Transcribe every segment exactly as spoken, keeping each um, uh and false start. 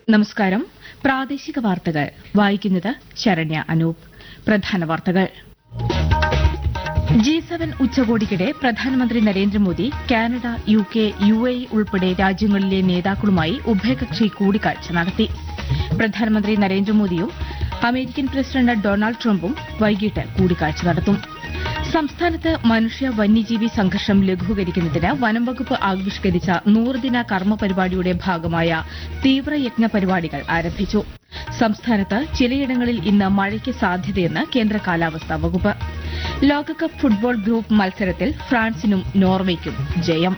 നമസ്കാരം. പ്രാദേശിക വാർത്തകൾ വായിക്കുന്നത് ശരണ്യ അനൂപ്. പ്രധാന വാർത്തകൾ. ജി സെവൻ ഉച്ചകോടിക്കിടെ പ്രധാനമന്ത്രി Narendra Modi Canada, U K, U A E ഉൾപ്പെടെ രാജ്യങ്ങളിലെ നേതാക്കളുമായി ഉഭയകക്ഷി കൂടിക്കാഴ്ച നടത്തി. പ്രധാനമന്ത്രി നരേന്ദ്രമോദിയും അമേരിക്കൻ പ്രസിഡന്റ് ഡൊണാൾഡ് ട്രംപും വൈകിട്ട് കൂടിക്കാഴ്ച നടത്തും. സംസ്ഥാനത്ത് മനുഷ്യ വന്യജീവി സംഘർഷം ലഘൂകരിക്കുന്നതിന് വനംവകുപ്പ് ആവിഷ്കരിച്ച നൂറുദിന കർമ്മ പരിപാടിയുടെ ഭാഗമായ തീവ്രയജ്ഞ പരിപാടികൾ ആരംഭിച്ചു. സംസ്ഥാനത്ത് ചിലയിടങ്ങളിൽ ഇന്ന് മഴയ്ക്ക് സാധ്യതയെന്ന് കേന്ദ്ര കാലാവസ്ഥാ വകുപ്പ്. ലോകകപ്പ് ഫുട്ബോൾ ഗ്രൂപ്പ് മത്സരത്തിൽ ഫ്രാൻസിനും നോർവേയ്ക്കും ജയം.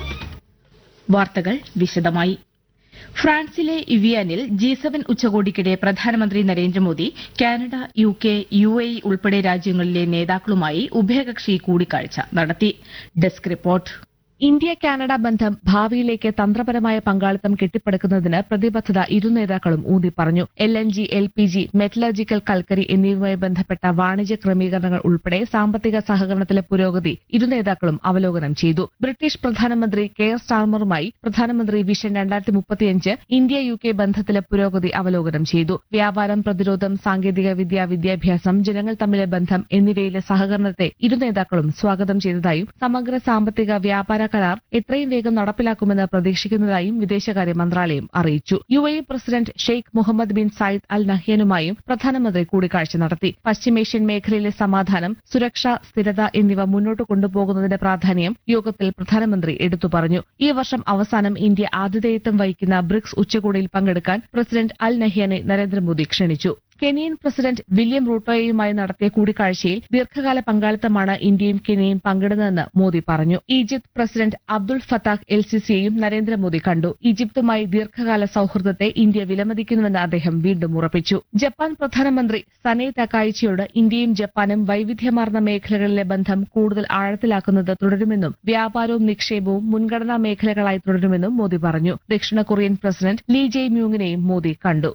വാർത്തകൾ വിശദമായി. ഫ്രാൻസിലെ ഇവിയാനിൽ ജി സെവൻ ഉച്ചകോടിക്കിടെ പ്രധാനമന്ത്രി Narendra Modi Canada, U K, U A E ഉൾപ്പെടെ രാജ്യങ്ങളിലെ നേതാക്കളുമായി ഉഭയകക്ഷി കൂടിക്കാഴ്ച നടത്തി. Desk report. ഇന്ത്യ കാനഡ ബന്ധം ഭാവിയിലേക്ക് തന്ത്രപരമായ പങ്കാളിത്തം കെട്ടിപ്പടുക്കുന്നതിന് പ്രതിബദ്ധത ഇരു നേതാക്കളും ഊന്നി പറഞ്ഞു. L N G, L P G, metallurgical കൽക്കരി എന്നിവയുമായി ബന്ധപ്പെട്ട വാണിജ്യ ക്രമീകരണങ്ങൾ ഉൾപ്പെടെ സാമ്പത്തിക സഹകരണത്തിലെ പുരോഗതി ഇരു നേതാക്കളും അവലോകനം ചെയ്തു. ബ്രിട്ടീഷ് പ്രധാനമന്ത്രി കെയർ സ്റ്റാർമറുമായി പ്രധാനമന്ത്രി വിഷൻ രണ്ടായിരത്തി മുപ്പത്തിയഞ്ച് ഇന്ത്യ യു കെ ബന്ധത്തിലെ പുരോഗതി അവലോകനം ചെയ്തു. വ്യാപാരം, പ്രതിരോധം, സാങ്കേതിക വിദ്യ, വിദ്യാഭ്യാസം, ജനങ്ങൾ തമ്മിലെ ബന്ധം എന്നിവയിലെ സഹകരണത്തെ ഇരു നേതാക്കളും സ്വാഗതം ചെയ്തതായും സമഗ്ര സാമ്പത്തിക വ്യാപാര കരാർ എത്രയും വേഗം നടപ്പിലാക്കുമെന്ന് പ്രതീക്ഷിക്കുന്നതായും വിദേശകാര്യ മന്ത്രാലയം അറിയിച്ചു. U A E president Sheikh Muhammad bin Zayed Al നഹ്യാനുമായും പ്രധാനമന്ത്രി കൂടിക്കാഴ്ച നടത്തി. പശ്ചിമേഷ്യൻ മേഖലയിലെ സമാധാനം, സുരക്ഷ, സ്ഥിരത എന്നിവ മുന്നോട്ട് കൊണ്ടുപോകുന്നതിന്റെ പ്രാധാന്യം യോഗത്തിൽ പ്രധാനമന്ത്രി എടുത്തു പറഞ്ഞു. ഈ വർഷം അവസാനം ഇന്ത്യ ആതിഥേയത്വം വഹിക്കുന്ന ബ്രിക്സ് ഉച്ചകോടിയിൽ പങ്കെടുക്കാൻ പ്രസിഡന്റ് അൽ നഹ്യാനെ നരേന്ദ്രമോദി ക്ഷണിച്ചു. കെനിയൻ പ്രസിഡന്റ് വില്യം റൂട്ടോയുമായി നടത്തിയ കൂടിക്കാഴ്ചയിൽ ദീർഘകാല പങ്കാളിത്തമാണ് ഇന്ത്യയും കെനിയയും പങ്കിടുന്നതെന്ന് മോദി പറഞ്ഞു. Egypt president Abdul Fattah L സിസിയെയും Narendra Modi കണ്ടു. ഈജിപ്തുമായി ദീർഘകാല സൌഹൃദത്തെ ഇന്ത്യ വിലമതിക്കുന്നുവെന്ന് അദ്ദേഹം വീണ്ടും ഉറപ്പിച്ചു. ജപ്പാൻ പ്രധാനമന്ത്രി സനെ തകായിച്ചിയോട് ഇന്ത്യയും ജപ്പാനും വൈവിധ്യമാർന്ന മേഖലകളിലെ ബന്ധം കൂടുതൽ ആഴത്തിലാക്കുന്നത് തുടരുമെന്നും വ്യാപാരവും നിക്ഷേപവും മുൻഗണനാ മേഖലകളായി തുടരുമെന്നും മോദി പറഞ്ഞു. ദക്ഷിണ കൊറിയൻ പ്രസിഡന്റ് ലീ ജെയ് മ്യൂങ്ങിനെയും മോദി കണ്ടു.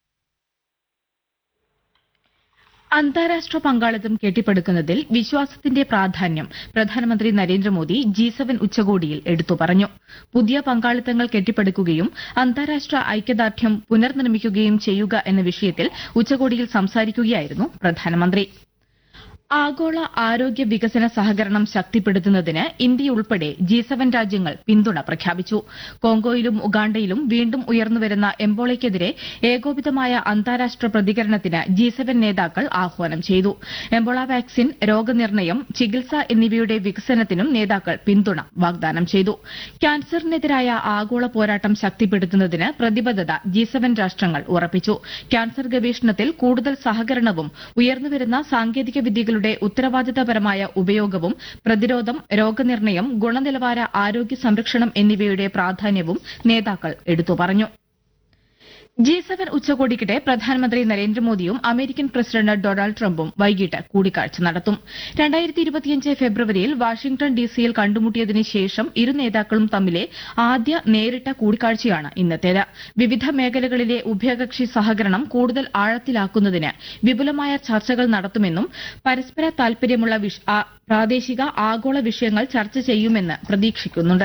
അന്താരാഷ്ട്ര പങ്കാളിത്തം കെട്ടിപ്പടുക്കുന്നതിൽ വിശ്വാസത്തിന്റെ പ്രാധാന്യം പ്രധാനമന്ത്രി നരേന്ദ്രമോദി ജി സെവൻ ഉച്ചകോടിയിൽ എടുത്തു പറഞ്ഞു. പുതിയ പങ്കാളിത്തങ്ങൾ കെട്ടിപ്പടുക്കുകയും അന്താരാഷ്ട്ര ഐക്യദാർഢ്യം പുനർനിർമ്മിക്കുകയും ചെയ്യുക എന്ന വിഷയത്തിൽ ഉച്ചകോടിയിൽ സംസാരിക്കുകയായിരുന്നു പ്രധാനമന്ത്രി. ആഗോള ആരോഗ്യ വികസന സഹകരണം ശക്തിപ്പെടുത്തുന്നതിന് ഇന്ത്യയുൾപ്പെടെ ജി സെവൻ രാജ്യങ്ങൾ പിന്തുണ പ്രഖ്യാപിച്ചു. കോങ്കോയിലും ഉഗാണ്ടയിലും വീണ്ടും ഉയർന്നുവരുന്ന എംബോളയ്ക്കെതിരെ ഏകോപിതമായ അന്താരാഷ്ട്ര പ്രതികരണത്തിന് ജി സെവൻ നേതാക്കൾ ആഹ്വാനം ചെയ്തു. എംബോള വാക്സിൻ, രോഗനിർണയം, ചികിത്സ എന്നിവയുടെ വികസനത്തിനും നേതാക്കൾ പിന്തുണ വാഗ്ദാനം ചെയ്തു. ക്യാൻസറിനെതിരായ ആഗോള പോരാട്ടം ശക്തിപ്പെടുത്തുന്നതിന് പ്രതിബദ്ധത ജി സെവൻ രാഷ്ട്രങ്ങൾ ഉറപ്പിച്ചു. ക്യാൻസർ ഗവേഷണത്തിൽ കൂടുതൽ സഹകരണവും ഉയർന്നുവരുന്ന സാങ്കേതിക വിദ്യകളുടെ ഉത്തരവാദിത്തപരമായ ഉപയോഗവും പ്രതിരോധം, രോഗനിർണയം, ഗുണനിലവാര ആരോഗ്യ സംരക്ഷണം എന്നിവയുടെ പ്രാധാന്യവും നേതാക്കൾ എടുത്തു പറഞ്ഞു. ജി സെവൻ ഉച്ചകോടിക്കിടെ പ്രധാനമന്ത്രി നരേന്ദ്രമോദിയും അമേരിക്കൻ പ്രസിഡന്റ് ഡൊണാൾഡ് ട്രംപും വൈകിട്ട് കൂടിക്കാഴ്ച നടത്തും. രണ്ടായിരത്തി ഇരുപത്തിയഞ്ച് ഫെബ്രുവരിയിൽ വാഷിംഗ്ടൺ ഡിസിയിൽ കണ്ടുമുട്ടിയതിനു ശേഷം ഇരു നേതാക്കളും തമ്മിലെ ആദ്യ നേരിട്ട കൂടിക്കാഴ്ചയാണ് ഇന്നത്തേത്. വിവിധ മേഖലകളിലെ ഉഭയകക്ഷി സഹകരണം കൂടുതൽ ആഴത്തിലാക്കുന്നതിന് വിപുലമായ ചർച്ചകൾ നടത്തുമെന്നും പരസ്പര താൽപര്യമുള്ള പ്രാദേശിക, ആഗോള വിഷയങ്ങൾ ചർച്ച ചെയ്യുമെന്ന് പ്രതീക്ഷിക്കുന്നുണ്ട്.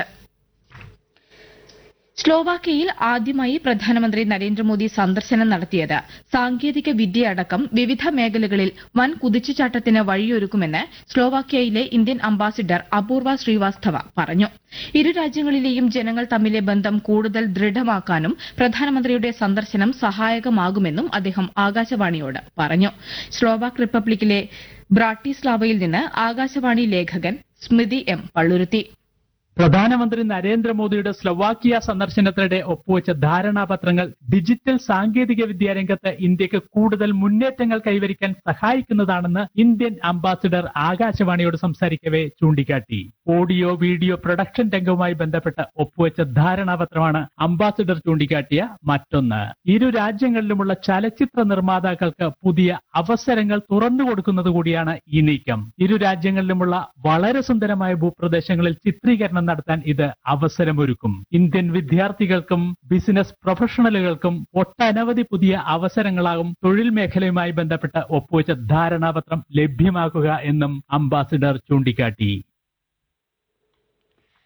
സ്ലോവാക്യയിൽ ആദ്യമായി പ്രധാനമന്ത്രി നരേന്ദ്രമോദി സന്ദർശനം നടത്തിയത് സാങ്കേതിക വിദ്യയടക്കം വിവിധ മേഖലകളിൽ വൻ കുതിച്ചുചാട്ടത്തിന് വഴിയൊരുക്കുമെന്ന് സ്ലോവാക്യയിലെ ഇന്ത്യൻ അംബാസിഡർ അപൂർവ ശ്രീവാസ്തവ പറഞ്ഞു. ഇരു രാജ്യങ്ങളിലെയും ജനങ്ങൾ തമ്മിലെ ബന്ധം കൂടുതൽ ദൃഢമാക്കാനും പ്രധാനമന്ത്രിയുടെ സന്ദർശനം സഹായകമാകുമെന്നും അദ്ദേഹം ആകാശവാണിയോട് പറഞ്ഞു. സ്ലോവാക് റിപ്പബ്ലിക്കിലെ ബ്രാട്ടിസ്ലാവയിൽ നിന്ന് ആകാശവാണി ലേഖകൻ സ്മിതി എം പള്ളുരുത്തി. പ്രധാനമന്ത്രി നരേന്ദ്രമോദിയുടെ സ്ലൊവാക്കിയ സന്ദർശനത്തിനിടെ ഒപ്പുവെച്ച ധാരണാപത്രങ്ങൾ ഡിജിറ്റൽ സാങ്കേതിക വിദ്യാ രംഗത്ത് ഇന്ത്യക്ക് കൂടുതൽ മുന്നേറ്റങ്ങൾ കൈവരിക്കാൻ സഹായിക്കുന്നതാണെന്ന് ഇന്ത്യൻ അംബാസിഡർ ആകാശവാണിയോട് സംസാരിക്കവെ ചൂണ്ടിക്കാട്ടി. ഓഡിയോ വീഡിയോ പ്രൊഡക്ഷൻ രംഗവുമായി ബന്ധപ്പെട്ട് ഒപ്പുവെച്ച ധാരണാപത്രമാണ് അംബാസിഡർ ചൂണ്ടിക്കാട്ടിയ മറ്റൊന്ന്. ഇരു രാജ്യങ്ങളിലുമുള്ള ചലച്ചിത്ര നിർമ്മാതാക്കൾക്ക് പുതിയ അവസരങ്ങൾ തുറന്നുകൊടുക്കുന്നത് കൂടിയാണ് ഈ നീക്കം. ഇരു രാജ്യങ്ങളിലുമുള്ള വളരെ സുന്ദരമായ ഭൂപ്രദേശങ്ങളിൽ ചിത്രീകരണം നടത്താൻ ഇത് അവസരമൊരുക്കും. ഇന്ത്യൻ വിദ്യാർത്ഥികൾക്കും ബിസിനസ് പ്രൊഫഷണലുകൾക്കും ഒട്ടനവധി പുതിയ അവസരങ്ങളാകും തൊഴിൽ മേഖലയുമായി ബന്ധപ്പെട്ട് ഒപ്പുവെച്ച ധാരണാപത്രം ലഭ്യമാക്കുക എന്നും അംബാസിഡർ ചൂണ്ടിക്കാട്ടി.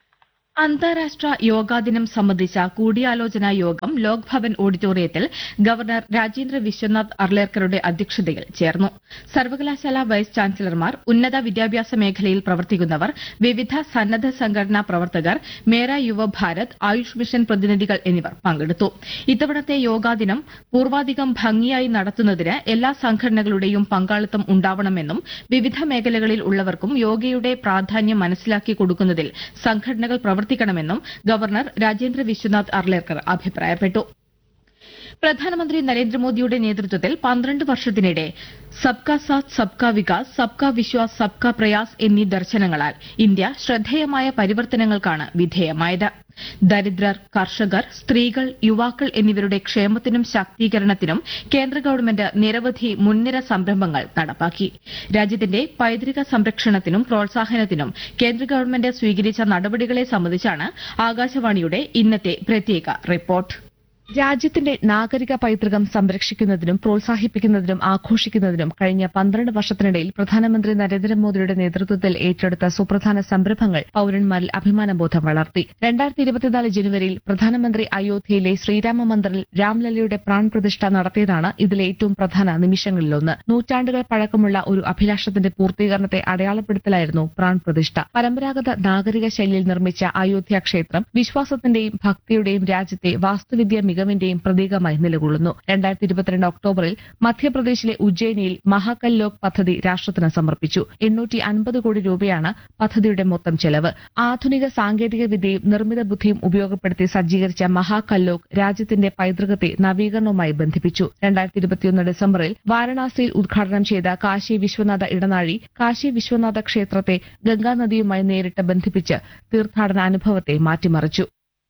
അന്താരാഷ്ട്ര യോഗാ ദിനം സംബന്ധിച്ച കൂടിയാലോചനാ യോഗം ലോക് ഭവൻ ഓഡിറ്റോറിയത്തിൽ ഗവർണർ രാജേന്ദ്ര വിശ്വനാഥ് അർലേക്കറുടെ അധ്യക്ഷതയിൽ ചേർന്നു. സർവകലാശാല വൈസ് ചാൻസലർമാർ, ഉന്നത വിദ്യാഭ്യാസ മേഖലയിൽ പ്രവർത്തിക്കുന്നവർ, വിവിധ സന്നദ്ധ സംഘടനാ പ്രവർത്തകർ, മേര യുവ ഭാരത്, ആയുഷ് മിഷൻ പ്രതിനിധികൾ എന്നിവർ പങ്കെടുത്തു. ഇത്തവണത്തെ യോഗാ ദിനം പൂർവാധികം ഭംഗിയായി നടത്തുന്നതിന് എല്ലാ സംഘടനകളുടെയും പങ്കാളിത്തം ഉണ്ടാവണമെന്നും വിവിധ മേഖലകളിൽ ഉള്ളവർക്കും യോഗയുടെ പ്രാധാന്യം മനസ്സിലാക്കി കൊടുക്കുന്നതിൽ സംഘടനകൾ പ്രവർത്തിക്കണമെന്നും ഗവർണർ രാജേന്ദ്ര വിശ്വനാഥ് അർലേക്കർ അഭിപ്രായപ്പെട്ടു. പ്രധാനമന്ത്രി നരേന്ദ്രമോദിയുടെ നേതൃത്വത്തിൽ പന്ത്രണ്ട് വർഷത്തിനിടെ സബ്കാ സാത്ത് സബ്കാ വികാസ്, സബ്കാ വിശ്വാസ്, സബ്കാ പ്രയാസ് എന്നീ ദർശനങ്ങളാൽ ഇന്ത്യ ശ്രദ്ധേയമായ പരിവർത്തനങ്ങൾക്കാണ് വിധേയമായത്. ദരിദ്രർ, കർഷകർ, സ്ത്രീകൾ, യുവാക്കൾ എന്നിവരുടെ ക്ഷേമത്തിനും ശാക്തീകരണത്തിനും കേന്ദ്ര ഗവൺമെന്റ് നിരവധി മുൻനിര സംരംഭങ്ങൾ നടപ്പാക്കി. രാജ്യത്തിന്റെ പൈതൃക സംരക്ഷണത്തിനും പ്രോത്സാഹനത്തിനും കേന്ദ്ര ഗവൺമെന്റ് സ്വീകരിച്ച നടപടികളെ സംബന്ധിച്ചാണ് ആകാശവാണിയുടെ ഇന്നത്തെ പ്രത്യേക റിപ്പോർട്ട്. രാജ്യത്തിന്റെ നാഗരിക പൈതൃകം സംരക്ഷിക്കുന്നതിനും പ്രോത്സാഹിപ്പിക്കുന്നതിനും ആഘോഷിക്കുന്നതിനും കഴിഞ്ഞ പന്ത്രണ്ട് വർഷത്തിനിടയിൽ പ്രധാനമന്ത്രി നരേന്ദ്രമോദിയുടെ നേതൃത്വത്തിൽ ഏറ്റെടുത്ത സുപ്രധാന സംരംഭങ്ങൾ പൌരന്മാരിൽ അഭിമാനബോധം വളർത്തി. രണ്ടായിരത്തി ഇരുപത്തിനാല് ജനുവരിയിൽ പ്രധാനമന്ത്രി അയോധ്യയിലെ ശ്രീരാമ മന്ദിറിൽ രാംലല്ലയുടെ പ്രാൺപ്രതിഷ്ഠ നടത്തിയതാണ് ഇതിലെ ഏറ്റവും പ്രധാന നിമിഷങ്ങളിലൊന്ന്. നൂറ്റാണ്ടുകൾ പഴക്കമുള്ള ഒരു അഭിലാഷത്തിന്റെ പൂർത്തീകരണത്തെ അടയാളപ്പെടുത്തലായിരുന്നു പ്രാൺപ്രതിഷ്ഠ. പരമ്പരാഗത നാഗരിക ശൈലിയിൽ നിർമ്മിച്ച അയോധ്യ ക്ഷേത്രം വിശ്വാസത്തിന്റെയും ഭക്തിയുടെയും രാജ്യത്തെ വാസ്തുവിദ്യ മികവിന്റെയും പ്രതീകമായി നിലകൊള്ളുന്നു. രണ്ടായിരത്തി ഇരുപത്തിരണ്ട് ഒക്ടോബറിൽ മധ്യപ്രദേശിലെ ഉജ്ജയിനിയിൽ മഹാകൽ ലോക് പദ്ധതി രാഷ്ട്രത്തിന് സമർപ്പിച്ചു. എണ്ണൂറ്റി അൻപത് കോടി രൂപയാണ് പദ്ധതിയുടെ മൊത്തം ചെലവ്. ആധുനിക സാങ്കേതിക വിദ്യയും നിർമ്മിത ബുദ്ധിയും ഉപയോഗപ്പെടുത്തി സജ്ജീകരിച്ച മഹാകൽ ലോക് രാജ്യത്തിന്റെ പൈതൃകത്തെ നവീകരണവുമായി ബന്ധിപ്പിച്ചു. രണ്ടായിരത്തി ഇരുപത്തിയൊന്ന് ഡിസംബറിൽ വാരണാസിയിൽ ഉദ്ഘാടനം ചെയ്ത കാശി വിശ്വനാഥ ഇടനാഴി കാശി വിശ്വനാഥ ക്ഷേത്രത്തെ ഗംഗാനദിയുമായി നേരിട്ട് ബന്ധിപ്പിച്ച് തീർത്ഥാടന അനുഭവത്തെ മാറ്റിമറിച്ചു.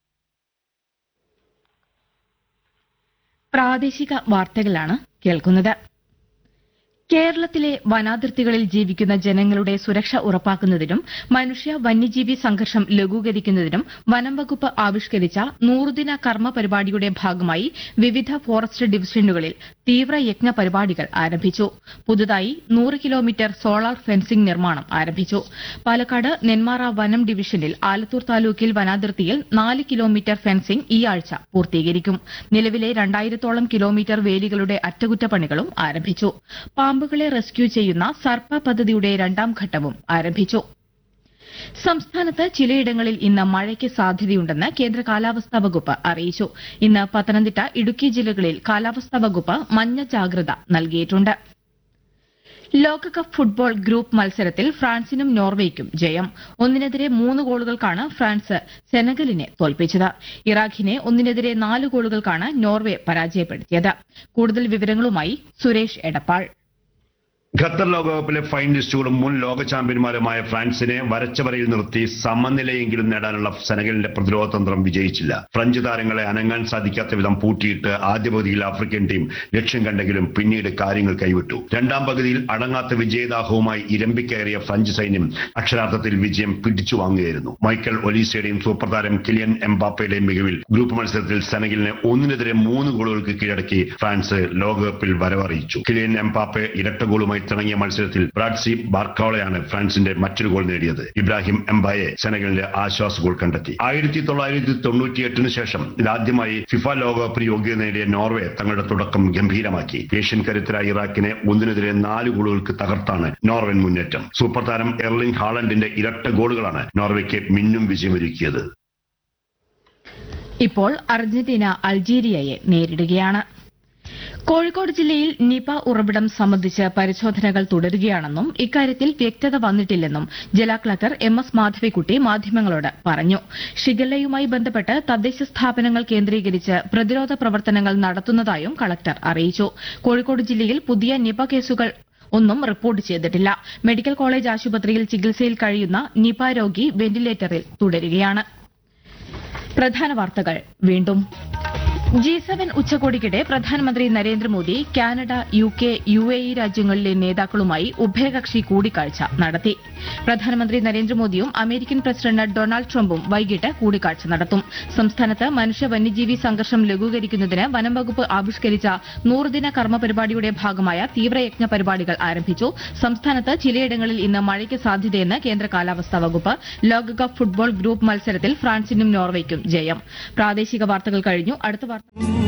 പ്രാദേശിക വാർത്തകളാണ് കേൾക്കുന്നത്. കേരളത്തിലെ വനാതിർത്തികളിൽ ജീവിക്കുന്ന ജനങ്ങളുടെ സുരക്ഷ ഉറപ്പാക്കുന്നതിനും മനുഷ്യ വന്യജീവി സംഘർഷം ലഘൂകരിക്കുന്നതിനും വനം വകുപ്പ് ആവിഷ്കരിച്ച നൂറുദിന കർമ്മ പരിപാടിയുടെ ഭാഗമായി വിവിധ ഫോറസ്റ്റ് ഡിവിഷനുകളിൽ തീവ്രയജ്ഞ പരിപാടികൾ ആരംഭിച്ചു. പുതുതായി നൂറ് കിലോമീറ്റർ സോളാർ ഫെൻസിംഗ് നിർമ്മാണം ആരംഭിച്ചു. പാലക്കാട് നെന്മാറ വനം ഡിവിഷനിൽ ആലത്തൂർ താലൂക്കിൽ വനാതിർത്തിയിൽ നാല് കിലോമീറ്റർ ഫെൻസിംഗ് ഈ ആഴ്ച പൂർത്തീകരിക്കും. നിലവിലെ രണ്ടായിരത്തോളം കിലോമീറ്റർ വേലികളുടെ അറ്റകുറ്റപ്പണികളും ആരംഭിച്ചു. പാമ്പുകളെ റെസ്ക്യൂ ചെയ്യുന്ന സർപ്പ പദ്ധതിയുടെ രണ്ടാം ഘട്ടവും ആരംഭിച്ചു. സംസ്ഥാനത്ത് ചിലയിടങ്ങളിൽ ഇന്ന് മഴയ്ക്ക് സാധ്യതയുണ്ടെന്ന് കേന്ദ്ര കാലാവസ്ഥാ വകുപ്പ് അറിയിച്ചു. ഇന്ന് പത്തനംതിട്ട, ഇടുക്കി ജില്ലകളിൽ കാലാവസ്ഥാ വകുപ്പ് മഞ്ഞ ജാഗ്രത നൽകിയിട്ടുണ്ട്. ലോകകപ്പ് ഫുട്ബോൾ ഗ്രൂപ്പ് മത്സരത്തിൽ ഫ്രാൻസിനും നോർവേയ്ക്കും ജയം. ഒന്നിനെതിരെ മൂന്ന് ഗോളുകൾക്കാണ് ഫ്രാൻസ് സെനഗലിനെ തോൽപ്പിച്ചത്. ഇറാഖിനെ ഒന്നിനെതിരെ നാല് ഗോളുകൾക്കാണ് നോർവെ പരാജയപ്പെടുത്തിയത്. കൂടുതൽ വിവരങ്ങളുമായി സുരേഷ് എടപ്പാൾ. ഖത്തർ ലോകകപ്പിലെ ഫൈനലിസ്റ്റുകളും മുൻ ലോക ചാമ്പ്യന്മാരുമായ ഫ്രാൻസിനെ വരച്ച വരയിൽ നിർത്തി സമനിലയെങ്കിലും നേടാനുള്ള സെനഗലിന്റെ പ്രതിരോധ തന്ത്രം വിജയിച്ചില്ല. ഫ്രഞ്ച് താരങ്ങളെ അനങ്ങാൻ സാധിക്കാത്ത വിധം പൂട്ടിയിട്ട് ആദ്യ പകുതിയിൽ ആഫ്രിക്കൻ ടീം ലക്ഷ്യം കണ്ടെങ്കിലും പിന്നീട് കാര്യങ്ങൾ കൈവിട്ടു. രണ്ടാം പകുതിയിൽ അടങ്ങാത്ത വിജയദാഹവുമായി ഇരമ്പിക്കയറിയ ഫ്രഞ്ച് സൈന്യം അക്ഷരാർത്ഥത്തിൽ വിജയം പിടിച്ചു വാങ്ങുകയായിരുന്നു. മൈക്കൽ ഒലീസയുടെയും സൂപ്പർ താരം കിലിയൻ എംബാപ്പയുടെയും മികവിൽ ഗ്രൂപ്പ് മത്സരത്തിൽ സെനഗലിനെ ഒന്നിനെതിരെ മൂന്ന് ഗോളുകൾക്ക് കീഴടക്കി ഫ്രാൻസ് ലോകകപ്പിൽ വരവറിയിച്ചു. കിലിയൻ എംബാപ്പെ ഇരട്ട ഗോളുമായി തുടങ്ങിയ മത്സരത്തിൽ ബ്രാഡ്സി ബാർക്കോളയാണ് ഫ്രാൻസിന്റെ മറ്റൊരു ഗോൾ നേടിയത്. ഇബ്രാഹിം എംബായെ സെനഗലിന്റെ ആശ്വാസ ഗോൾ കണ്ടെത്തി. ആയിരത്തി തൊള്ളായിരത്തി തൊണ്ണൂറ്റിയെട്ടിന് ശേഷം ഇതാദ്യമായി ഫിഫ ലോകകപ്പ് യോഗ്യത നേടിയ നോർവെ തങ്ങളുടെ തുടക്കം ഗംഭീരമാക്കി. ഏഷ്യൻ കരുത്തരായ ഇറാഖിനെ ഒന്നിനെതിരെ നാല് ഗോളുകൾക്ക് തകർത്താണ് നോർവൻ മുന്നേറ്റം. സൂപ്പർ താരം എർലിംഗ് ഹാളണ്ടിന്റെ ഇരട്ട ഗോളുകളാണ് നോർവയ്ക്ക് മിന്നും വിജയമൊരുക്കിയത്. ഇപ്പോൾ അർജന്റീന അൾജീരിയയെ നേരിടുകയാണ്. കോഴിക്കോട് ജില്ലയിൽ നിപ ഉറവിടം സംബന്ധിച്ച് പരിശോധനകൾ തുടരുകയാണെന്നും ഇക്കാര്യത്തിൽ വ്യക്തത വന്നിട്ടില്ലെന്നും ജില്ലാ കളക്ടർ എം എസ് മാധവിക്കുട്ടി മാധ്യമങ്ങളോട് പറഞ്ഞു. ഷിഗല്ലയുമായി ബന്ധപ്പെട്ട് തദ്ദേശ സ്ഥാപനങ്ങൾ കേന്ദ്രീകരിച്ച് പ്രതിരോധ പ്രവർത്തനങ്ങൾ നടത്തുന്നതായും കളക്ടർ അറിയിച്ചു. കോഴിക്കോട് ജില്ലയിൽ പുതിയ നിപ കേസുകൾ ഒന്നും റിപ്പോർട്ട് ചെയ്തിട്ടില്ല. മെഡിക്കൽ കോളേജ് ആശുപത്രിയിൽ ചികിത്സയിൽ കഴിയുന്ന നിപ രോഗി വെന്റിലേറ്ററിൽ തുടരുകയാണ്. പ്രധാന വാർത്തകൾ വീണ്ടും. ജി സെവൻ ഉച്ചകോടിക്കിടെ പ്രധാനമന്ത്രി Narendra Modi Canada, U K, U A E രാജ്യങ്ങളിലെ നേതാക്കളുമായി ഉഭയകക്ഷി കൂടിക്കാഴ്ച നടത്തി. പ്രധാനമന്ത്രി നരേന്ദ്രമോദിയും അമേരിക്കൻ പ്രസിഡന്റ് ഡൊണാൾഡ് ട്രംപും വൈകിട്ട് കൂടിക്കാഴ്ച നടത്തും. സംസ്ഥാനത്ത് മനുഷ്യ വന്യജീവി സംഘർഷം ലഘൂകരിക്കുന്നതിന് വനം വകുപ്പ് ആവിഷ്കരിച്ച നൂറുദിന കർമ്മ പരിപാടിയുടെ ഭാഗമായ തീവ്രയജ്ഞ പരിപാടികൾ ആരംഭിച്ചു. സംസ്ഥാനത്ത് ചിലയിടങ്ങളിൽ ഇന്ന് മഴയ്ക്ക് സാധ്യതയെന്ന് കേന്ദ്ര കാലാവസ്ഥാ വകുപ്പ്. ലോകകപ്പ് ഫുട്ബോൾ ഗ്രൂപ്പ് മത്സരത്തിൽ ഫ്രാൻസിനും നോർവേയ്ക്കും ജയം. പ്രാദേശിക വാർത്തകൾ കഴിഞ്ഞു. അടുത്ത വാർത്ത